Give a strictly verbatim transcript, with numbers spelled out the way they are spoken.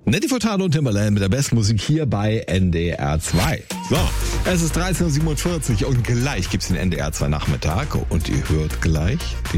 Nettie Furtado und Timbaland mit der besten Musik hier bei N D R zwei. So, es ist dreizehn Uhr siebenundvierzig und gleich gibt's den N D R zwei Nachmittag und ihr hört gleich den